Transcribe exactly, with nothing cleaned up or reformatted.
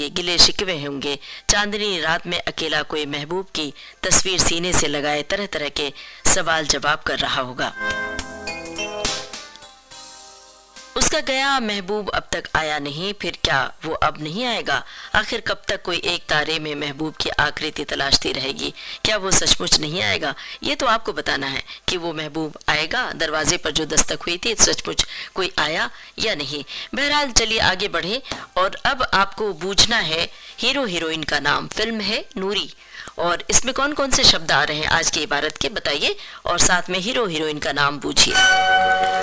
होंगे, गिले शिकवे होंगे। चांदनी रात में अकेला कोई महबूब की तस्वीर सीने से लगाए तरह तरह के सवाल जवाब कर रहा होगा। उसका गया महबूब अब तक आया नहीं, फिर क्या वो अब नहीं आएगा? आखिर कब तक कोई एक तारे में महबूब की आकृति तलाशती रहेगी? क्या वो सचमुच नहीं आएगा? ये तो आपको बताना है कि वो महबूब आएगा। दरवाजे पर जो दस्तक हुई थी, सचमुच कोई आया या नहीं? बहरहाल चलिए आगे बढ़े और अब आपको बूझना है हीरो हीरोइन का नाम। फिल्म है नूरी और इसमें कौन कौन से शब्द आ रहे हैं आज की इबारत के, बताइए और साथ में हीरो हीरोइन का नाम बूझिए।